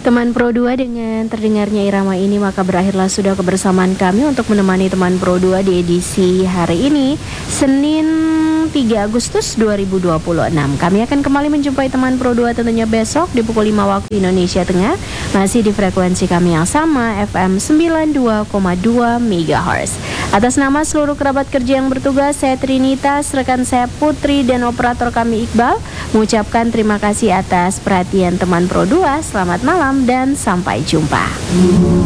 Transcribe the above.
Teman Pro 2 dengan terdengarnya irama ini maka berakhirlah sudah kebersamaan kami untuk menemani Teman Pro 2 di edisi hari ini Senin 3 Agustus 2026. Kami akan kembali menjumpai Teman Pro 2 tentunya besok di pukul 5 waktu Indonesia Tengah, masih di frekuensi kami yang sama FM 92,2 MHz. Atas nama seluruh kerabat kerja yang bertugas, saya Trinitas, rekan saya Putri dan operator kami Iqbal mengucapkan terima kasih atas perhatian Teman Pro 2. Selamat malam dan sampai jumpa.